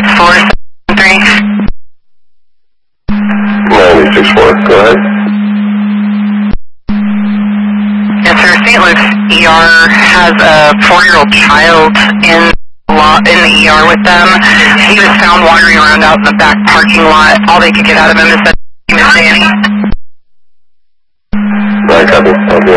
96473. 964, go ahead. Yes, sir. St. Luke's ER has a 4-year-old child in the ER with them. He was found wandering around out in the back parking lot. All they could get out of him is that he was Danny. I copy. I'll be